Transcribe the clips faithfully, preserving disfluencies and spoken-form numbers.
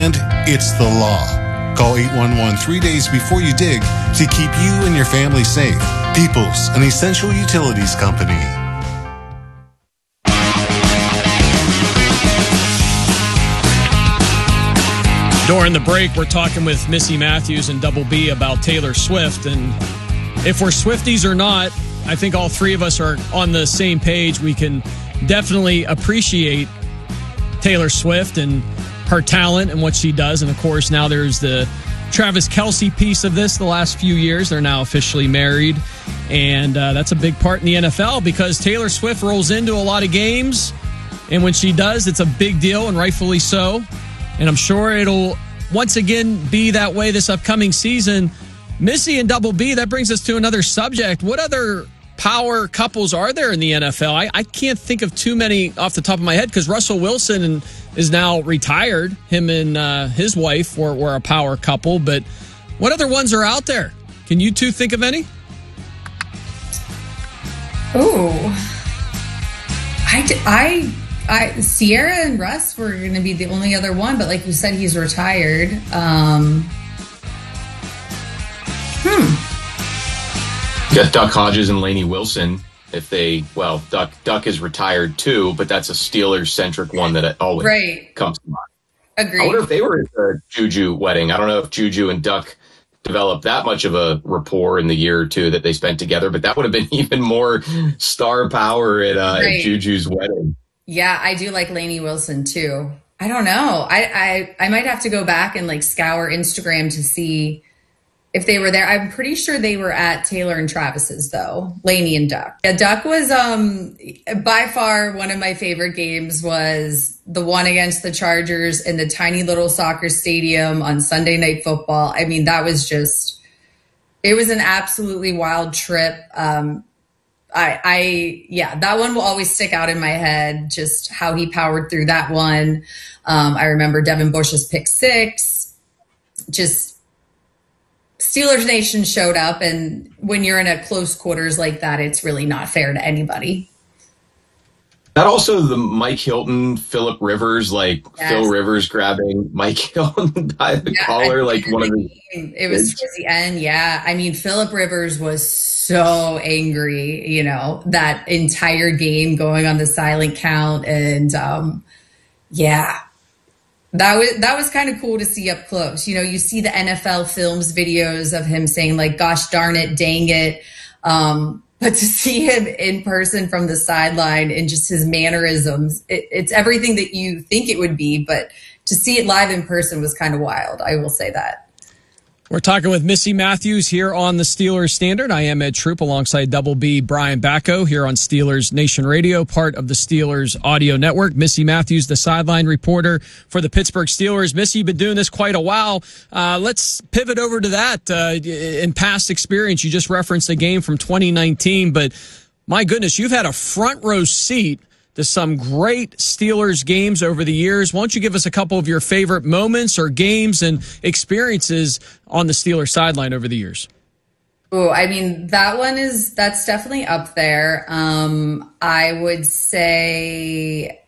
And it's the law. Call eight one one three days before you dig to keep you and your family safe. Peoples, an essential utilities company. During the break, we're talking with Missy Matthews and Double B about Taylor Swift. And if we're Swifties or not, I think all three of us are on the same page. We can definitely appreciate Taylor Swift and her talent and what she does. And, of course, now there's the Travis Kelce piece of this the last few years. They're now officially married. And uh, that's a big part in the N F L because Taylor Swift rolls into a lot of games. And when she does, it's a big deal, and rightfully so. And I'm sure it'll once again be that way this upcoming season. Missy and Double B, that brings us to another subject. What other power couples are there in the N F L? I, I can't think of too many off the top of my head because Russell Wilson is now retired. Him and uh, his wife were, were a power couple. But what other ones are out there? Can you two think of any? Ooh. I, I, I, Sierra and Russ were going to be the only other one, but like you said, he's retired. Um, hmm. You got Duck Hodges and Lainey Wilson. If they, well, Duck Duck is retired too, but that's a Steelers-centric one that always right. comes to mind. Agreed. I wonder if they were at the Juju wedding. I don't know if Juju and Duck developed that much of a rapport in the year or two that they spent together, but that would have been even more star power at, uh, right. at Juju's wedding. Yeah, I do like Lainey Wilson too. I don't know. I, I I might have to go back and like scour Instagram to see if they were there. I'm pretty sure they were at Taylor and Travis's though. Lainey and Duck. Yeah, Duck was um by far one of my favorite games was the one against the Chargers in the tiny little soccer stadium on Sunday Night Football. I mean, that was just it was an absolutely wild trip. Um I, I, yeah, that one will always stick out in my head, just how he powered through that one. Um, I remember Devin Bush's pick six, just Steelers Nation showed up. And when you're in a close quarters like that, it's really not fair to anybody. That also the Mike Hilton, Phillip Rivers, like yes. Phil Rivers grabbing Mike Hilton by the yeah, collar, like one of the. It was towards the end. Yeah. I mean, Phillip Rivers was so angry, you know, that entire game going on the silent count. And um, yeah, that was, that was kind of cool to see up close. You know, you see the N F L films videos of him saying like, gosh darn it, dang it. Um, But to see him in person from the sideline and just his mannerisms, it, it's everything that you think it would be. But to see it live in person was kind of wild. I will say that. We're talking with Missy Matthews here on the Steelers Standard. I am Ed Troop alongside Double B Brian Bacco here on Steelers Nation Radio, part of the Steelers Audio Network. Missy Matthews, the sideline reporter for the Pittsburgh Steelers. Missy, you've been doing this quite a while. Uh, let's pivot over to that. Uh, in past experience, you just referenced a game from twenty nineteen, but my goodness, you've had a front row seat to some great Steelers games over the years. Why don't you give us a couple of your favorite moments or games and experiences on the Steelers sideline over the years? Oh, I mean, that one is, that's definitely up there. Um, I would say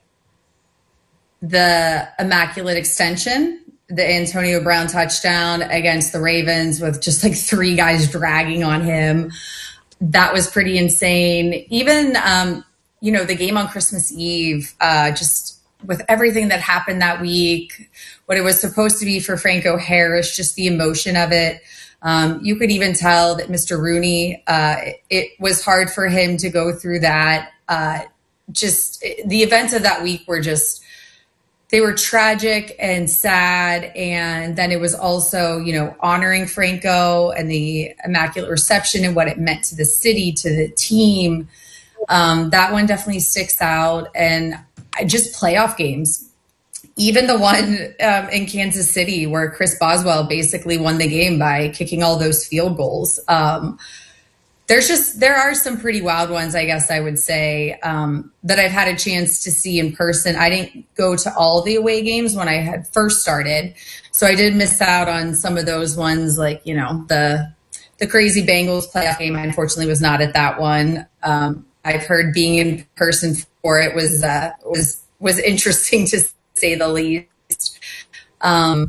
the Immaculate Extension, the Antonio Brown touchdown against the Ravens with just like three guys dragging on him. That was pretty insane. Even, um, you know, the game on Christmas Eve, uh, just with everything that happened that week, what it was supposed to be for Franco Harris, just the emotion of it. Um, you could even tell that Mister Rooney, uh, it was hard for him to go through that. Uh, just the events of that week were just, they were tragic and sad. And then it was also, you know, honoring Franco and the Immaculate Reception and what it meant to the city, to the team. Um, that one definitely sticks out. And I just playoff games, even the one um, in Kansas City where Chris Boswell basically won the game by kicking all those field goals. Um, there's just, there are some pretty wild ones, I guess I would say, um, that I've had a chance to see in person. I didn't go to all the away games when I had first started. So I did miss out on some of those ones, like, you know, the, the crazy Bengals playoff game. I unfortunately was not at that one. Um, I've heard being in person for it was uh, was was interesting to say the least. Um,